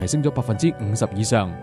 提升咗50%以上。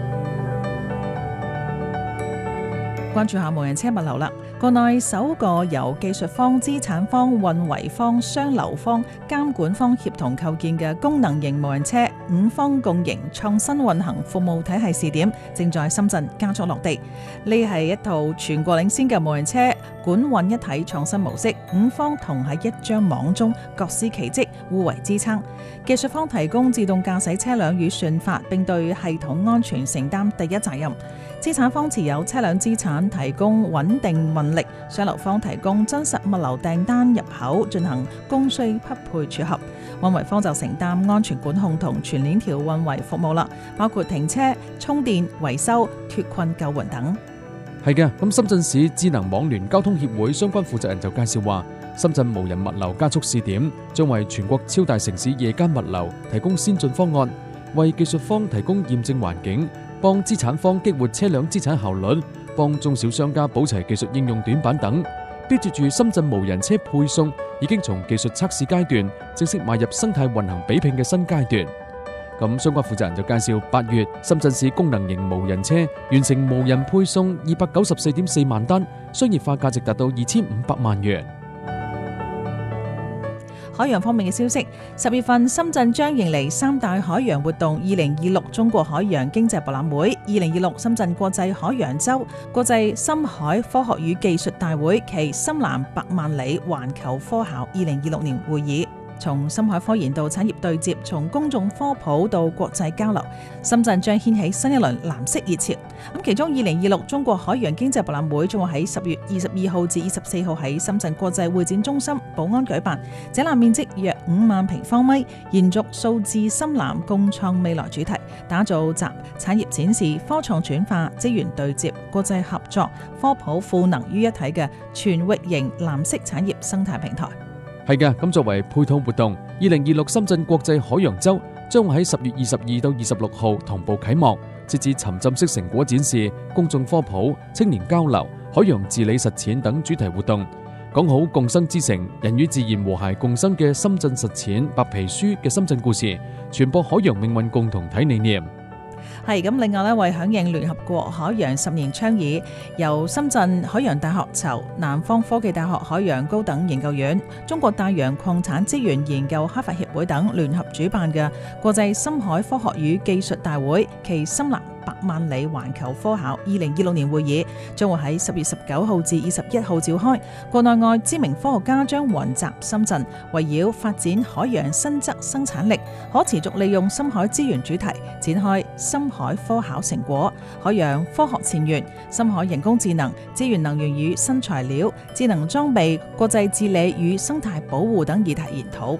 關注下無人車物流啦，國內首個由技術方、資產方、運維方、商流方、監管方協同構建嘅功能型無人車5方共贏創新運行服務體系試點，正在深圳加速落地。呢係一套全國領先嘅無人車管運一體創新模式，5方同喺一張網中各司其職，互為支撐。技術方提供自動駕駛車輛與算法，並對系統安全承擔第一責任。資產方持有車輛資產，提供穩定運力；商流方提供真實物流訂單入口，進行供需匹配撮合。運維方就承擔安全管控同全鏈條運維服務啦，包括停車、充電、維修、脫困救援等。 係嘅，咁深圳市智能網聯交通協會相關負責人就介紹話，深圳無人物流加速試點將為全國超大城市夜間物流提供先進方案，為技術方提供驗證環境，幫資產方激活車輛資產效率，幫中小商家補齊技術應用短板等，標誌住深圳無人車配送已經從技術測試階段正式邁入生態運行比拼嘅新階段。咁相關負責人就介紹，8月深圳市功能型無人車完成無人配送294.4萬單，商業化價值達到2500萬元。 海洋方面嘅消息，10月份深圳將迎嚟3大海洋活動：2026中國海洋經濟博覽會、2026深圳國際海洋週、國際深海科學與技術大會暨深藍100萬里環球科考2026年會議。從深海科研到產業對接，從公眾科普到國際交流，深圳將掀起新一輪藍色熱潮。其中2026中國海洋經濟博覽會將會喺10月22號至24號喺深圳國際會展中心寶安舉辦，展覽面積約5萬平方米，延續數字深藍共創未來主題，打造集產業展示、科創轉化、資源對接、國際合作、科普賦能於一體嘅全域型藍色產業生態平台。 係嘅，咁作為配套活動，2026深圳國際海洋週將會喺10月22到26號同步啟幕，設置沉浸式成果展示、公眾科普、青年交流、海洋治理實踐等主題活動，講好共生之城、人與自然和諧共生嘅深圳實踐白皮書嘅深圳故事，傳播海洋命運共同體理念。 係咁，另外咧，為響應聯合國海洋10年倡議，由深圳海洋大學籌、南方科技大學海洋高等研究院、中國大洋礦產資源研究開發協會等聯合主辦嘅國際深海科學與技術大會暨深藍100萬里環球科考2026年會議，將會喺10月19號至21號召開。國內外知名科學家將雲集深圳，圍繞發展海洋新質生產力、可持續利用深海資源主題，展開深海科考成果、海洋科學前沿、深海人工智能、資源能源與新材料、智能裝備、國際治理與生態保護等議題研討。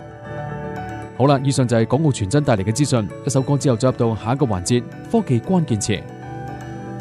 好啦，以上就係港澳傳真帶嚟嘅資訊，一首歌之後就入到下一個環節，科技關鍵詞。